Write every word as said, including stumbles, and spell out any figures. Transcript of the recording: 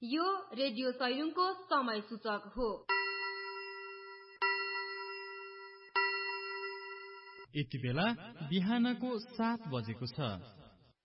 यो रेडियो सैलुङको समय सूचक हो। यति बेला बिहानको सात बजेको छ।